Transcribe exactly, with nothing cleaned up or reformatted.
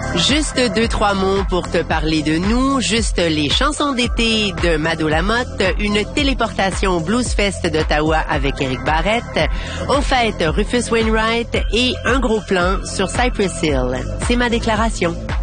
Juste deux, trois mots pour te parler de nous. Juste les chansons d'été de Mado Lamotte, une téléportation au Blues Fest d'Ottawa avec Éric Barrette, au fait Rufus Wainwright et un gros plan sur Cypress Hill. C'est ma déclaration.